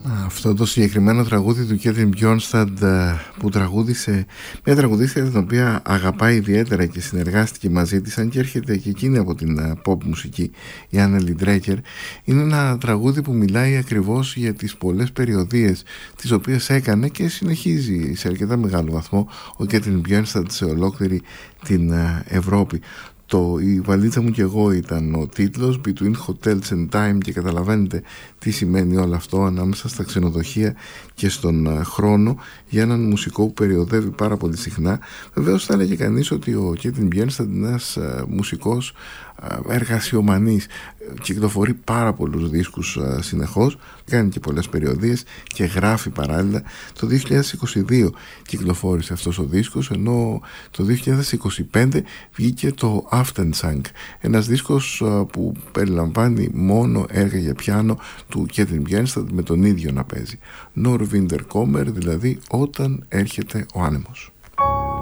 Αυτό το συγκεκριμένο τραγούδι του Κέτριν Μπιόρνσταντ που τραγούδισε μια τραγουδίστρια την οποία αγαπάει ιδιαίτερα και συνεργάστηκε μαζί της, αν και έρχεται και εκείνη από την pop μουσική, η Άννελι Ντρέκερ, είναι ένα τραγούδι που μιλάει ακριβώς για τις πολλές περιοδίες τις οποίες έκανε και συνεχίζει σε αρκετά μεγάλο βαθμό ο Κέτριν Μπιόρνσταντ σε ολόκληρη την Ευρώπη. «Η βαλίτσα μου και εγώ» ήταν ο τίτλος, Between Hotels and Time, και καταλαβαίνετε τι σημαίνει όλο αυτό ανάμεσα στα ξενοδοχεία και στον χρόνο για έναν μουσικό που περιοδεύει πάρα πολύ συχνά. Βεβαίως θα έλεγε κανείς ότι ο Κέτριν Μπιόρνσταντ είναι ένας μουσικός εργασιομανής, κυκλοφορεί πάρα πολλούς δίσκους συνεχώς, κάνει και πολλές περιοδίες και γράφει παράλληλα. Το 2022 κυκλοφόρησε αυτός ο δίσκος, ενώ το 2025 βγήκε το Aftensang, ένας δίσκος που περιλαμβάνει μόνο έργα για πιάνο του Κέτριν Μπιόρνσταντ με τον ίδιο να παίζει. Norr Winter Kommer, δηλαδή όταν έρχεται ο άνεμος.